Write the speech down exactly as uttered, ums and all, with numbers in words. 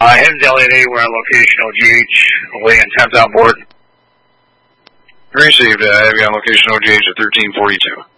Uh, heading to L A today, we're on location O G H, away on tenth on board. Received, uh, heavy on location O G H at thirteen forty-two.